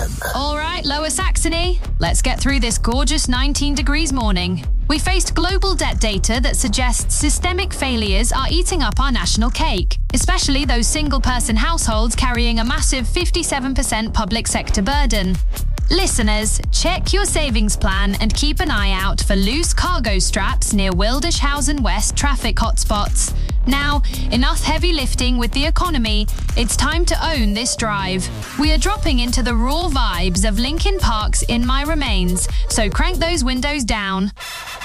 All right, Lower Saxony, let's get through this gorgeous 19 degrees morning. We faced global debt data that suggests systemic failures are eating up our national cake, especially those single-person households carrying a massive 57% public sector burden. Listeners, check your savings plan and keep an eye out for loose cargo straps near Wildeshausen West traffic hotspots. Now, enough heavy lifting with the economy. It's time to own this drive. We are dropping into the raw vibes of Linkin Park's In My Remains, so crank those windows down.